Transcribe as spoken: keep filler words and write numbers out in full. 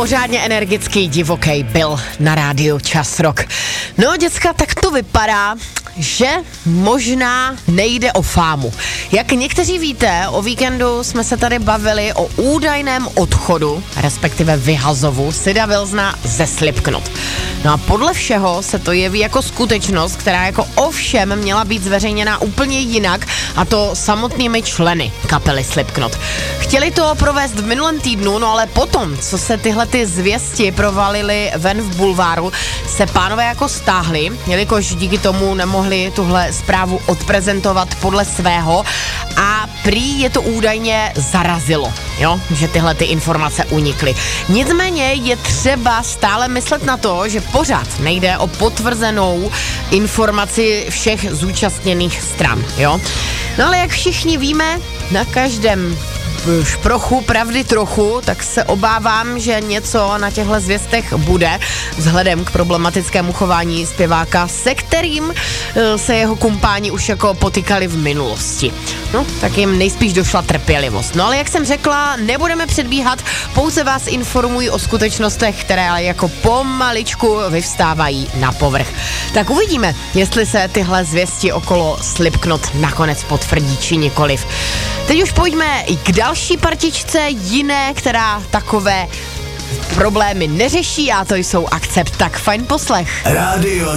pořádně energický, divoký byl na rádiu Čas Rock. No děcka, tak to vypadá, že možná nejde o fámu. Jak někteří víte, o víkendu jsme se tady bavili o údajném odchodu, respektive vyhazovu Sida Wilsona ze Slipknot. No a podle všeho se to jeví jako skutečnost, která jako ovšem měla být zveřejněna úplně jinak, a to samotnými členy kapely Slipknot. Chtěli to provést v minulém týdnu, no ale potom, co se tyhle ty zvěsti provalily ven v bulváru, se pánové jako stáhli, jelikož díky tomu nemohli tuhle zprávu odprezentovat podle svého a prý je to údajně zarazilo, jo, že tyhle ty informace unikly. Nicméně je třeba stále myslet na to, že pořád nejde o potvrzenou informaci všech zúčastněných stran, jo. No ale jak všichni víme, na každém šprochu pravdy trochu, tak se obávám, že něco na těchto zvěstech bude vzhledem k problematickému chování zpěváka, se kterým se jeho kumpáni už jako potykali v minulosti. No, tak jim nejspíš došla trpělivost. No ale jak jsem řekla, nebudeme předbíhat, pouze vás informují o skutečnostech, které ale jako pomaličku vyvstávají na povrch. Tak uvidíme, jestli se tyhle zvěsti okolo Slipknot nakonec potvrdí či nikoliv. Teď už pojďme i k další partičce, jiné, která takové problémy neřeší, a to jsou Akcept. Tak fajn poslech. Radio